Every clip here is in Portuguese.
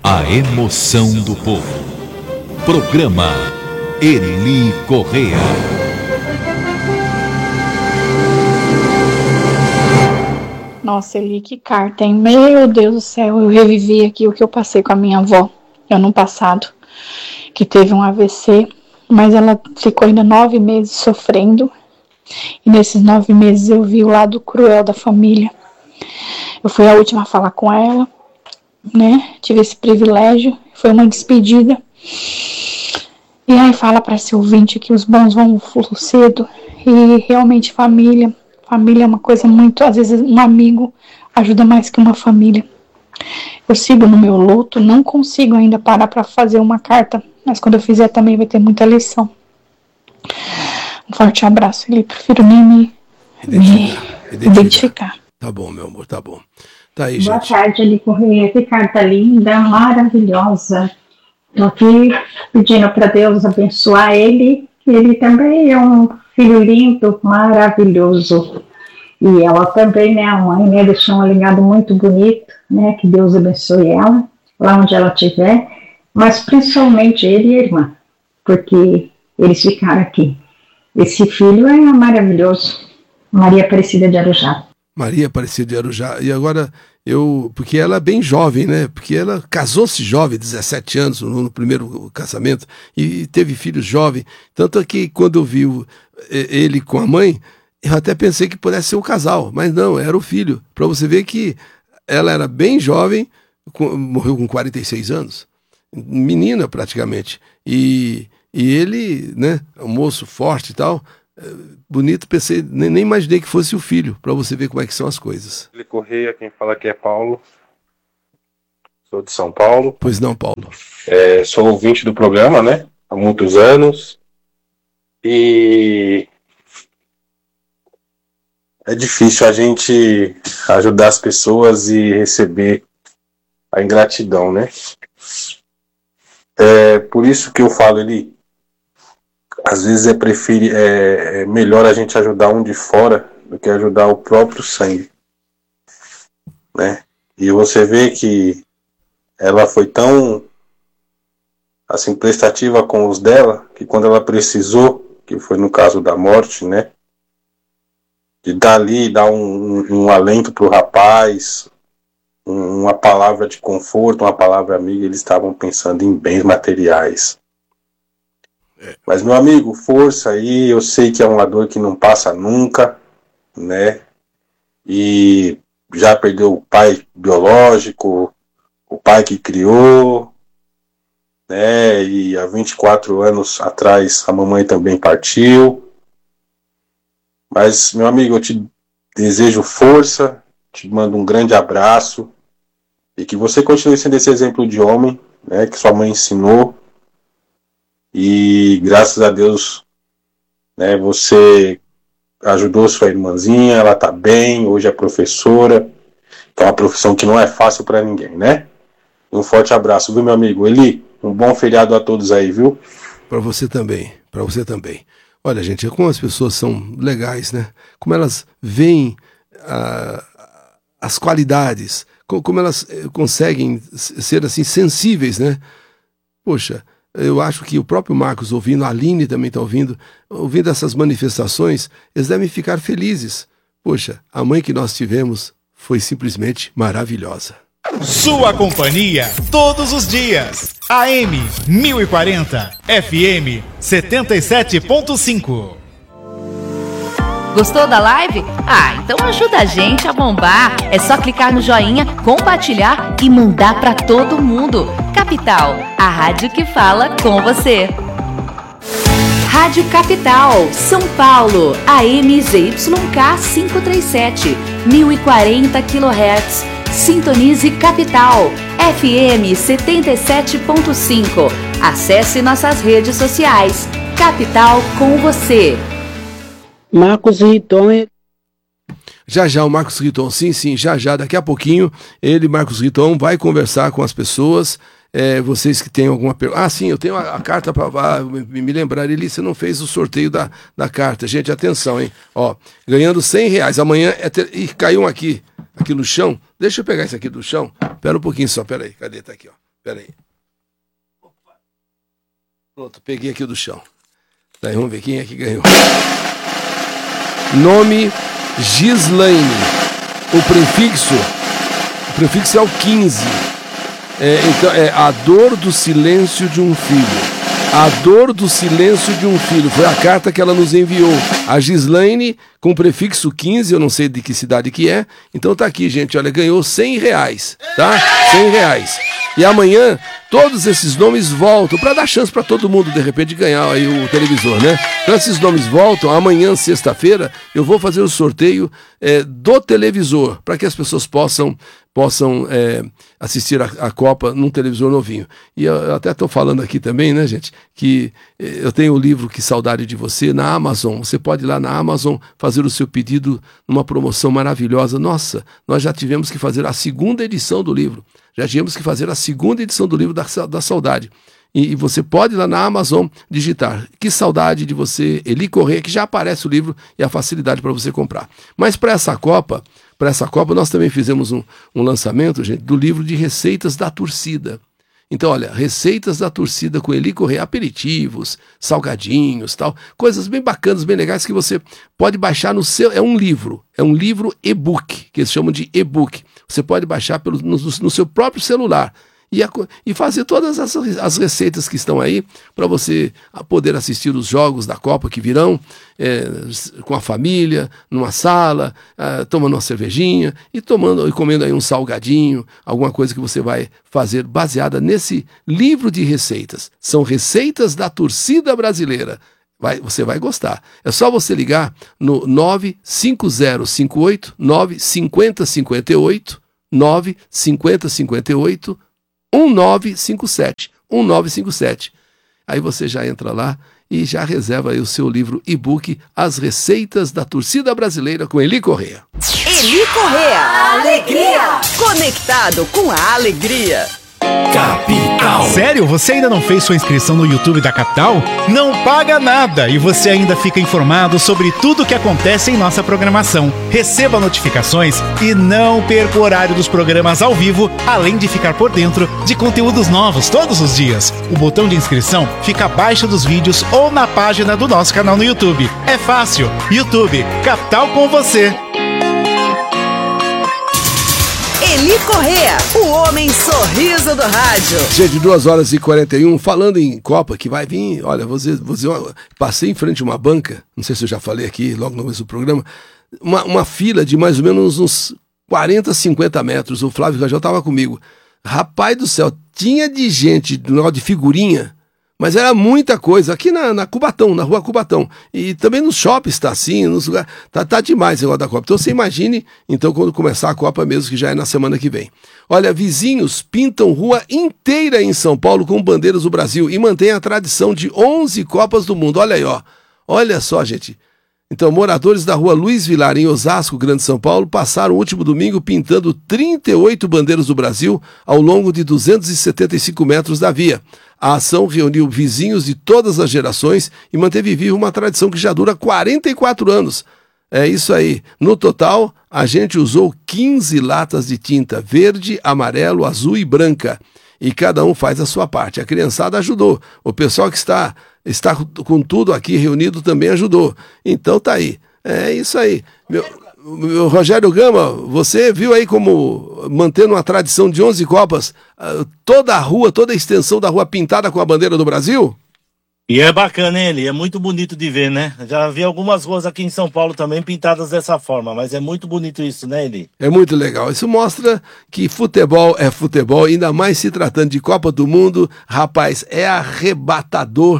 A emoção do povo. Programa Eli Correa. Nossa, Eli, que carta, hein? Meu Deus do céu, eu revivi aqui o que eu passei com a minha avó ano passado, que teve um AVC, mas ela ficou ainda 9 meses sofrendo, e nesses 9 meses eu vi o lado cruel da família. Eu fui a última a falar com ela, né? Tive esse privilégio, foi uma despedida. E aí fala para esse ouvinte que os bons vão cedo, e realmente família é uma coisa muito, às vezes um amigo ajuda mais que uma família. Eu sigo no meu luto, não consigo ainda parar para fazer uma carta, mas quando eu fizer também vai ter muita lição. Um forte abraço, Eli, prefiro nem me identificar. Tá bom, meu amor, tá bom. Tá aí, Boa gente. tarde, Eli Correia, que carta linda, maravilhosa. Estou aqui pedindo para Deus abençoar ele, que ele também é um filho lindo, maravilhoso. E ela também, né, a mãe, né, deixou um legado muito bonito, né, que Deus abençoe ela, lá onde ela estiver, mas principalmente ele e a irmã, porque eles ficaram aqui. Esse filho é maravilhoso, Maria Aparecida de Arujá. Maria Aparecida de Arujá. E agora, porque ela é bem jovem, né? Porque ela casou-se jovem, 17 anos, no primeiro casamento, e teve filhos jovens. Tanto é que quando eu vi ele com a mãe, eu até pensei que pudesse ser um casal, mas não, era o filho. Para você ver que ela era bem jovem, morreu com 46 anos, menina praticamente. E ele, né, um moço forte e tal, bonito, pensei, nem imaginei que fosse o filho, para você ver como é que são as coisas. Eli Correia, quem fala aqui é Paulo, sou de São Paulo. Pois não, Paulo. Sou ouvinte do programa, né, há muitos anos, e é difícil a gente ajudar as pessoas e receber a ingratidão, né? Por isso que eu falo, Eli, às vezes é melhor a gente ajudar um de fora do que ajudar o próprio sangue, né? E você vê que ela foi tão, assim, prestativa com os dela, que quando ela precisou, que foi no caso da morte, né? De dar um alento para o rapaz, uma palavra de conforto, uma palavra amiga, eles estavam pensando em bens materiais. Mas, meu amigo, força aí, eu sei que é uma dor que não passa nunca, né? E já perdeu o pai biológico, o pai que criou, né? E há 24 anos atrás a mamãe também partiu. Mas, meu amigo, eu te desejo força, te mando um grande abraço e que você continue sendo esse exemplo de homem, né, que sua mãe ensinou. E graças a Deus, né, você ajudou sua irmãzinha, ela tá bem, hoje é professora, que é uma profissão que não é fácil para ninguém, né? Um forte abraço, viu, meu amigo? Eli, um bom feriado a todos aí, viu? Para você também, para você também. Olha, gente, como as pessoas são legais, né? Como elas veem as qualidades, como elas conseguem ser assim sensíveis, né? Poxa, eu acho que o próprio Marcos ouvindo, a Aline também está ouvindo essas manifestações, eles devem ficar felizes. Poxa, a mãe que nós tivemos foi simplesmente maravilhosa. Sua companhia todos os dias. AM 1040, FM 77.5. Gostou da live? Então ajuda a gente a bombar. É só clicar no joinha, compartilhar e mandar pra todo mundo. Capital, a rádio que fala com você. Rádio Capital, São Paulo, AM ZYK 537, 1040 kHz. Sintonize Capital, FM 77.5. Acesse nossas redes sociais. Capital com você. Marcos Riton. Já o Marcos Riton, sim, já, daqui a pouquinho, Marcos Riton, vai conversar com as pessoas. Vocês que têm alguma pergunta. Sim, eu tenho a carta para me lembrar. Eli, você não fez o sorteio da carta. Gente, atenção, hein? Ó, ganhando R$100. Amanhã Ih, caiu um aqui no chão. Deixa eu pegar isso aqui do chão. Pera um pouquinho só, pera aí. Cadê? Tá aqui, ó. Peraí. Pronto, peguei aqui do chão. Daí vamos ver quem é que ganhou. Nome Gislaine. O prefixo é o 15. Então é a dor do silêncio de um filho. A dor do silêncio de um filho. Foi a carta que ela nos enviou. A Gislaine, com o prefixo 15, eu não sei de que cidade que é. Então tá aqui, gente, olha, ganhou R$100, tá? R$100. E amanhã, todos esses nomes voltam, para dar chance para todo mundo, de repente, ganhar aí o televisor, né? Então esses nomes voltam, amanhã, sexta-feira, eu vou fazer o sorteio do televisor, para que as pessoas possam assistir a Copa num televisor novinho. E eu até estou falando aqui também, né, gente, que eu tenho o livro Que Saudade de Você na Amazon. Você pode ir lá na Amazon fazer o seu pedido numa promoção maravilhosa. Nossa, nós já tivemos que fazer a segunda edição do livro. Já tínhamos que fazer a segunda edição do livro da Saudade. E você pode ir lá na Amazon digitar Que Saudade de Você, Eli Corrêa, que já aparece o livro e a facilidade para você comprar. Mas para essa Copa nós também fizemos um lançamento, gente, do livro de receitas da torcida. Então, olha, receitas da torcida com Eli Corrêa, aperitivos, salgadinhos, tal, coisas bem bacanas, bem legais que você pode baixar no seu... É um livro e-book, que eles chamam de e-book. Você pode baixar no seu próprio celular e fazer todas as receitas que estão aí para você poder assistir os jogos da Copa que virão com a família, numa sala, tomando uma cervejinha e comendo aí um salgadinho, alguma coisa que você vai fazer baseada nesse livro de receitas. São receitas da torcida brasileira. Você vai gostar. É só você ligar no 95058 95058 95058 1957. Aí você já entra lá e já reserva aí o seu livro e-book As Receitas da Torcida Brasileira com Eli Corrêa. Eli Corrêa, alegria! Conectado com a alegria. Capital. Sério? Você ainda não fez sua inscrição no YouTube da Capital? Não paga nada e você ainda fica informado sobre tudo o que acontece em nossa programação. Receba notificações e não perca o horário dos programas ao vivo, além de ficar por dentro de conteúdos novos todos os dias. O botão de inscrição fica abaixo dos vídeos ou na página do nosso canal no YouTube. É fácil. YouTube, Capital com você. Eli Corrêa, o homem sorriso do rádio. Gente, 2h41, falando em Copa, que vai vir, olha, passei em frente a uma banca, não sei se eu já falei aqui, logo no começo do programa, uma fila de mais ou menos uns 40, 50 metros, o Flávio Rangel estava comigo. Rapaz do céu, tinha de gente, de figurinha, mas era muita coisa, aqui na Cubatão, na rua Cubatão, e também nos shoppings está assim, nos lugares, tá demais esse negócio da Copa. Então você imagine, então, quando começar a Copa mesmo, que já é na semana que vem. Olha, vizinhos pintam rua inteira em São Paulo com bandeiras do Brasil e mantém a tradição de 11 Copas do Mundo. Olha aí, ó. Olha só, gente. Então, moradores da rua Luiz Vilar, em Osasco, Grande São Paulo, passaram o último domingo pintando 38 bandeiras do Brasil ao longo de 275 metros da via. A ação reuniu vizinhos de todas as gerações e manteve viva uma tradição que já dura 44 anos. É isso aí. No total, a gente usou 15 latas de tinta verde, amarelo, azul e branca. E cada um faz a sua parte. A criançada ajudou. O pessoal que está com tudo aqui reunido também ajudou. Então tá aí. É isso aí. Meu Rogério Gama, você viu aí como, mantendo uma tradição de 11 Copas, toda a rua, toda a extensão da rua pintada com a bandeira do Brasil? E é bacana, hein, Eli? É muito bonito de ver, né? Já vi algumas ruas aqui em São Paulo também pintadas dessa forma, mas é muito bonito isso, né, Eli? É muito legal. Isso mostra que futebol é futebol, ainda mais se tratando de Copa do Mundo. Rapaz, é arrebatador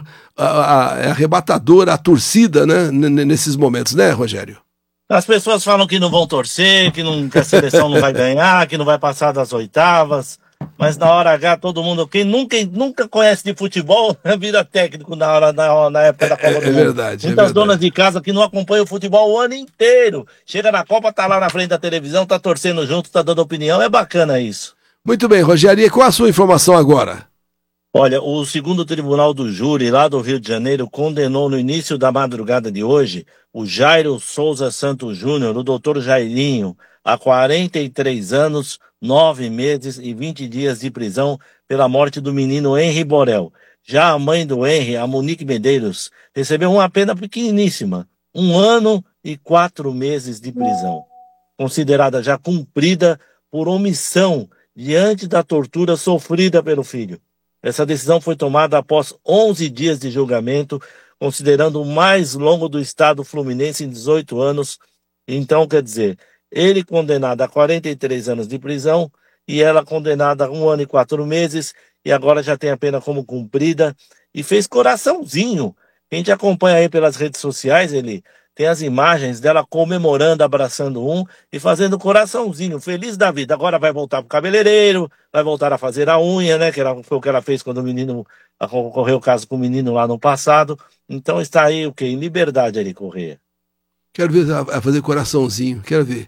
a torcida, né, nesses momentos, né, Rogério? As pessoas falam que não vão torcer, que a seleção não vai ganhar, que não vai passar das oitavas, mas na hora H todo mundo, quem nunca conhece de futebol, vira técnico na época da Copa do Mundo. É verdade. Muitas donas de casa que não acompanham o futebol o ano inteiro, chega na Copa, tá lá na frente da televisão, tá torcendo junto, tá dando opinião, é bacana isso. Muito bem, Rogério, e qual a sua informação agora? Olha, o segundo tribunal do júri lá do Rio de Janeiro condenou no início da madrugada de hoje o Jairo Souza Santos Júnior, o doutor Jairinho, a 43 anos 9 meses e 20 dias de prisão pela morte do menino Henry Borel. Já a mãe do Henry, a Monique Medeiros, recebeu uma pena pequeníssima, 1 ano e 4 meses de prisão, considerada já cumprida por omissão diante da tortura sofrida pelo filho. Essa decisão foi tomada após 11 dias de julgamento, considerando o mais longo do estado fluminense em 18 anos. Então, quer dizer, ele condenado a 43 anos de prisão e ela condenada a 1 ano e 4 meses, e agora já tem a pena como cumprida, e fez coraçãozinho. Quem te acompanha aí pelas redes sociais, ele tem as imagens dela comemorando, abraçando um e fazendo coraçãozinho, feliz da vida. Agora vai voltar pro cabeleireiro, vai voltar a fazer a unha, né? Foi o que ela fez quando o menino ocorreu o caso com o menino lá no passado. Então está aí o quê? Em liberdade, Eli Correia. Quero ver ela fazer coraçãozinho, quero ver.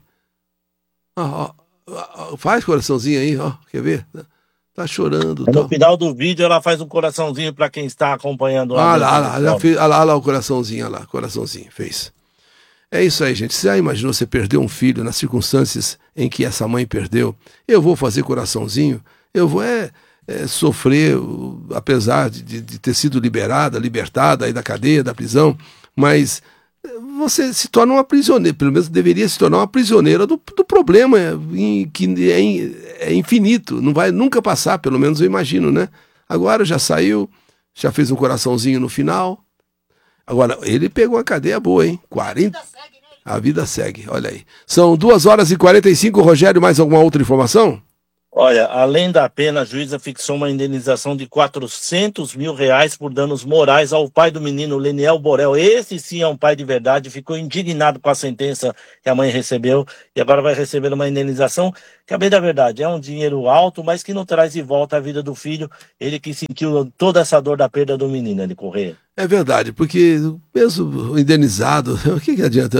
Faz coraçãozinho aí, ó. Quer ver? Tá chorando. No final do vídeo ela faz um coraçãozinho para quem está acompanhando. Olha lá o coraçãozinho, olha lá, coraçãozinho, fez. É isso aí, gente. Você já imaginou você perder um filho nas circunstâncias em que essa mãe perdeu? Eu vou fazer coraçãozinho, eu vou sofrer, apesar de ter sido libertada aí da cadeia, da prisão, mas você se torna uma prisioneira, pelo menos deveria se tornar uma prisioneira do problema, que é infinito, não vai nunca passar, pelo menos eu imagino, né? Agora já saiu, já fez um coraçãozinho no final. Agora, ele pegou uma cadeia boa, hein? 40. A vida segue, olha aí. São 2h45, Rogério, mais alguma outra informação? Olha, além da pena, a juíza fixou uma indenização de R$400 mil por danos morais ao pai do menino, Leniel Borel. Esse sim é um pai de verdade, ficou indignado com a sentença que a mãe recebeu e agora vai receber uma indenização que, a bem da verdade, é um dinheiro alto, mas que não traz de volta a vida do filho, ele que sentiu toda essa dor da perda do menino, ele Correia. É verdade, porque mesmo indenizado, o que adianta?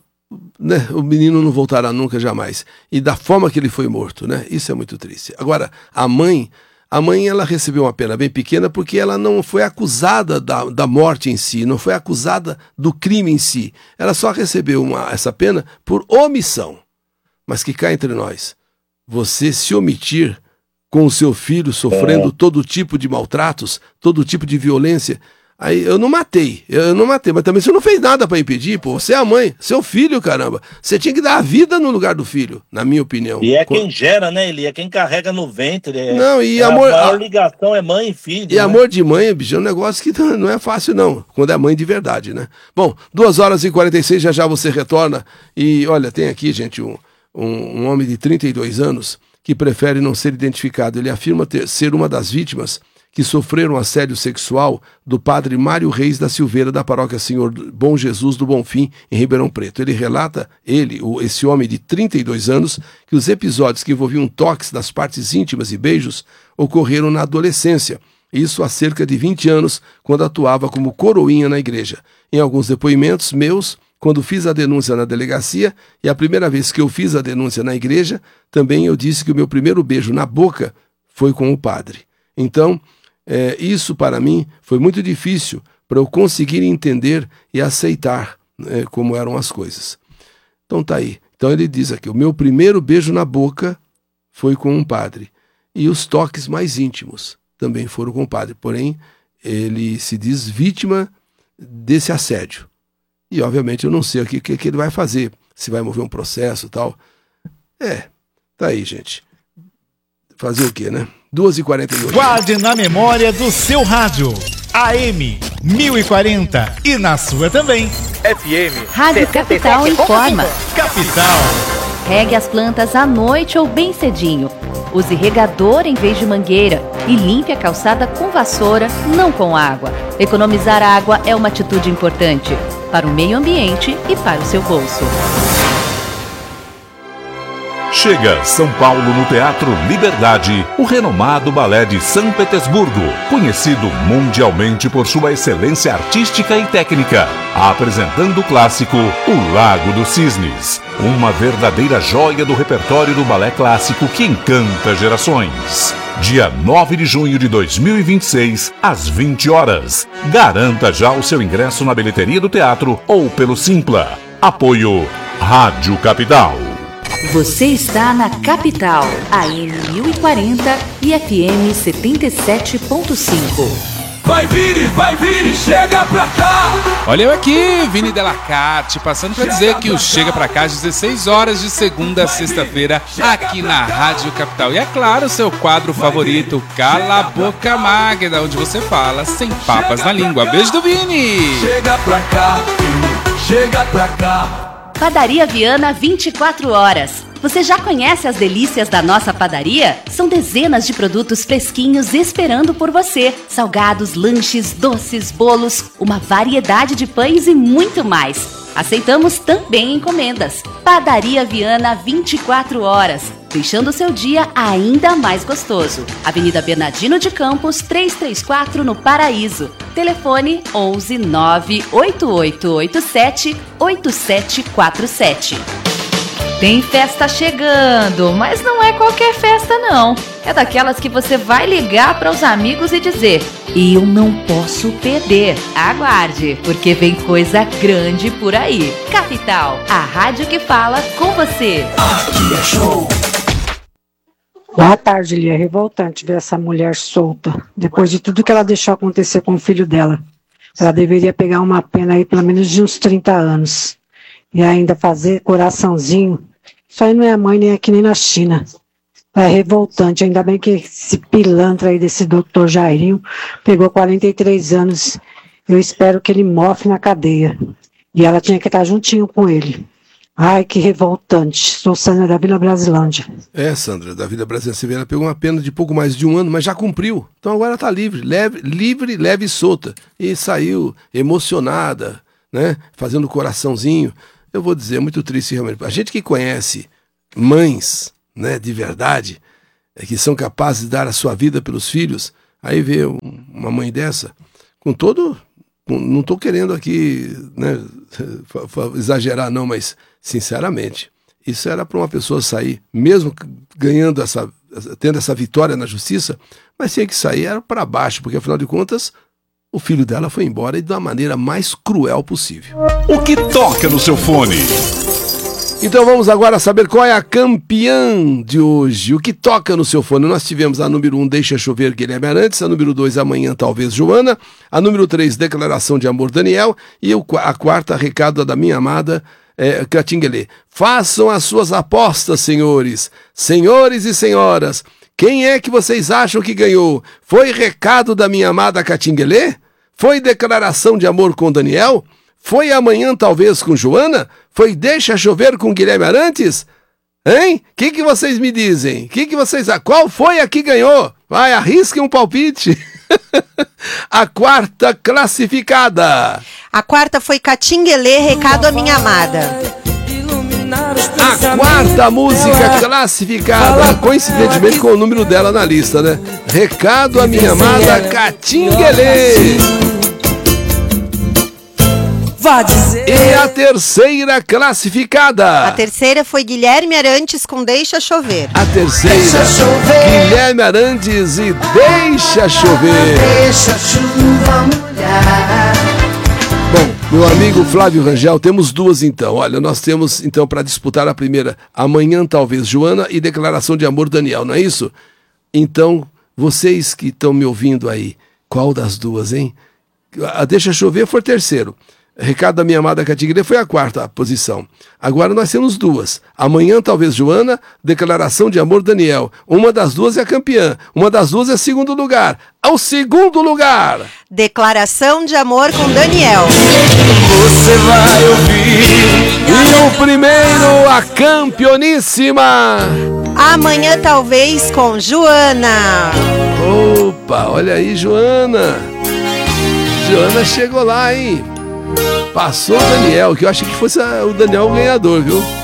O menino não voltará nunca, jamais. E da forma que ele foi morto, né? Isso é muito triste. Agora, a mãe ela recebeu uma pena bem pequena porque ela não foi acusada da morte em si, não foi acusada do crime em si. Ela só recebeu essa pena por omissão. Mas que cá entre nós, você se omitir com o seu filho sofrendo todo tipo de maltratos, todo tipo de violência... Aí eu não matei, mas também você não fez nada para impedir, pô. Você é a mãe, seu filho, caramba. Você tinha que dar a vida no lugar do filho, na minha opinião. E é quem gera, né, Eli? É quem carrega no ventre. Não, e amor. A maior ligação é mãe e filho. E amor de mãe, bicho, é um negócio que não é fácil, não. Quando é mãe de verdade, né? Bom, 2h46, já você retorna. E olha, tem aqui, gente, um homem de 32 anos que prefere não ser identificado. Ele afirma ser uma das vítimas que sofreram assédio sexual do padre Mário Reis da Silveira, da paróquia Senhor Bom Jesus do Bonfim, em Ribeirão Preto. Ele relata, esse homem de 32 anos, que os episódios que envolviam toques das partes íntimas e beijos ocorreram na adolescência, isso há cerca de 20 anos, quando atuava como coroinha na igreja. Em alguns depoimentos meus, quando fiz a denúncia na delegacia, e a primeira vez que eu fiz a denúncia na igreja, também eu disse que o meu primeiro beijo na boca foi com o padre. Então, isso para mim foi muito difícil para eu conseguir entender e aceitar como eram as coisas. Então tá aí. Então ele diz aqui, o meu primeiro beijo na boca foi com um padre. E os toques mais íntimos também foram com o padre. Porém, ele se diz vítima desse assédio. E obviamente eu não sei o que ele vai fazer. Se vai mover um processo e tal. Tá aí, gente. Fazer o quê, né? 2h48. Guarde na memória do seu rádio. AM 1040 e na sua também. FM Rádio Capital informa. Capital. Regue as plantas à noite ou bem cedinho. Use regador em vez de mangueira e limpe a calçada com vassoura, não com água. Economizar água é uma atitude importante para o meio ambiente e para o seu bolso. Chega São Paulo no Teatro Liberdade, o renomado balé de São Petersburgo, conhecido mundialmente por sua excelência artística e técnica, apresentando o clássico O Lago dos Cisnes, uma verdadeira joia do repertório do balé clássico que encanta gerações. Dia 9 de junho de 2026, às 20 horas. Garanta já o seu ingresso na bilheteria do teatro ou pelo Simpla. Apoio Rádio Capital. Você está na Capital, AM 1040 e FM 77.5. Vai vir, chega pra cá! Olha eu aqui, Vini Delacarte, passando pra dizer que o Chega Pra Cá às 16 horas de segunda a sexta-feira aqui na Rádio Capital. E é claro, seu quadro favorito, Cala a Boca Magda, onde você fala sem papas na língua. Beijo do Vini! Chega pra cá, chega pra cá. Padaria Viana 24 horas. Você já conhece as delícias da nossa padaria? São dezenas de produtos fresquinhos esperando por você. Salgados, lanches, doces, bolos, uma variedade de pães e muito mais. Aceitamos também encomendas. Padaria Viana 24 horas, deixando o seu dia ainda mais gostoso. Avenida Bernardino de Campos, 334 no Paraíso. Telefone 11 98887 8747. Tem festa chegando, mas não é qualquer festa não. É daquelas que você vai ligar para os amigos e dizer: eu não posso perder. Aguarde, porque vem coisa grande por aí. Capital, a rádio que fala com você. Aqui é show. Boa tarde, Lia. É revoltante ver essa mulher solta, depois de tudo que ela deixou acontecer com o filho dela. Ela deveria pegar uma pena aí pelo menos de uns 30 anos. E ainda fazer coraçãozinho. Isso aí não é a mãe nem aqui nem na China. É revoltante. Ainda bem que esse pilantra aí desse doutor Jairinho pegou 43 anos. Eu espero que ele morre na cadeia. E ela tinha que estar juntinho com ele. Ai, que revoltante. Sou Sandra da Vila Brasilândia. Sandra, da Vila Brasilândia. Ela pegou uma pena de pouco mais de um ano, mas já cumpriu. Então agora está livre, leve e solta. E saiu emocionada, né? Fazendo coraçãozinho. Eu vou dizer, é muito triste realmente. A gente que conhece mães, né, de verdade, que são capazes de dar a sua vida pelos filhos, aí vê uma mãe dessa, com todo... Não estou querendo aqui, né, exagerar não, mas sinceramente, isso era para uma pessoa sair, mesmo ganhando tendo essa vitória na justiça, mas tinha que sair era para baixo, porque afinal de contas o filho dela foi embora e da maneira mais cruel possível. O que toca no seu fone? Então vamos agora saber qual é a campeã de hoje. O que toca no seu fone? Nós tivemos a número 1, Deixa Chover, Guilherme Arantes. A número 2, Amanhã Talvez, Joana. A número 3, Declaração de Amor, Daniel. E a quarta, Recado da Minha Amada, Catinguelê. Façam as suas apostas, senhores e senhoras. Quem é que vocês acham que ganhou? Foi Recado da Minha Amada Catinguelê? Foi Declaração de Amor com Daniel? Foi Amanhã Talvez com Joana? Foi Deixa Chover com Guilherme Arantes? Hein? O que vocês me dizem? Qual foi a que ganhou? Vai, arrisquem um palpite. A quarta classificada. A quarta foi Catinguelê, Recado à Minha Amada. A quarta música classificada, coincidentemente com o número dela na lista, né? Recado à Minha Amada, Catinguelê. E a terceira classificada. A terceira foi Guilherme Arantes com Deixa Chover. A terceira, Guilherme Arantes e Deixa Chover. Deixa a chuva molhar. Bom, meu amigo Flávio Rangel, temos duas então. Olha, nós temos então para disputar a primeira, Amanhã Talvez, Joana, e Declaração de Amor, Daniel, não é isso? Então, vocês que estão me ouvindo aí, qual das duas, hein? A Deixa Chover foi terceiro. Recado da Minha Amada Catinguelê foi a quarta posição. Agora nós temos duas. Amanhã Talvez, Joana, Declaração de Amor, Daniel. Uma das duas é a campeã. Uma das duas é segundo lugar. Ao segundo lugar, Declaração de Amor com Daniel. Você vai ouvir. E o primeiro, a campeoníssima, Amanhã Talvez com Joana. Opa, olha aí, Joana. Joana chegou lá, hein? Passou o Daniel, que eu achei que fosse o Daniel o ganhador, viu?